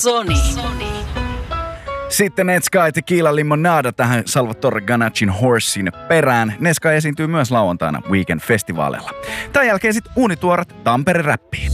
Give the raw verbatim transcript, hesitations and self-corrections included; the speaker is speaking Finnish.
Sony. Sitten Netsky Tequila Limonada tähän Salvatore Ganaccin Horsin perään. Netsky esiintyy myös lauantaina Weekend-festivaalilla. Tämän jälkeen sitten uunituoret Tampere-räppiin.